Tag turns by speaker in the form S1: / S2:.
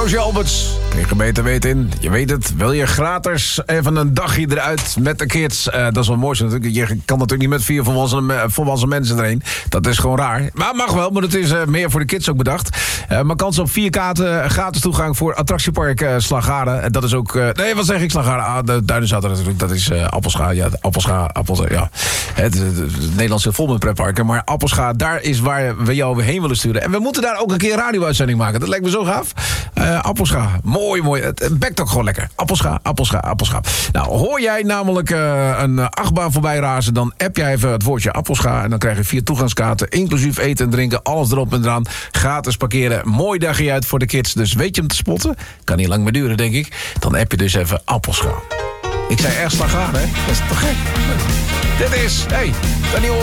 S1: Roosje Alberts. Tegen beter weten in. Je weet het. Wil je gratis even een dagje eruit met de kids? Dat is wel mooi natuurlijk. Je kan natuurlijk niet met 4 volwassen mensen erheen. Dat is gewoon raar. Maar mag wel, maar het is meer voor de kids ook bedacht. Maar kans op 4 kaarten gratis toegang voor attractiepark Slagharen. Dat is ook... nee, wat zeg ik Slagharen? De Duinenzater natuurlijk. Dat is Appelscha. Ja, Appelscha. Ja. Het Nederland zit vol met pretparken. Maar Appelscha, daar is waar we jou heen willen sturen. En we moeten daar ook een keer een radio-uitzending maken. Dat lijkt me zo gaaf. Appelscha. Mooi. Het bekt ook gewoon lekker. Appelscha. Nou, hoor jij namelijk een achtbaan voorbij razen, dan app jij even het woordje Appelscha en dan krijg je 4 toegangskaarten, inclusief eten en drinken, alles erop en eraan. Gratis parkeren. Mooi dagje uit voor de kids. Dus weet je hem te spotten? Kan niet lang meer duren, denk ik. Dan app je dus even Appelscha. Ik zei echt Slagharen, hè? Dat is toch gek? Dit is, Daniel.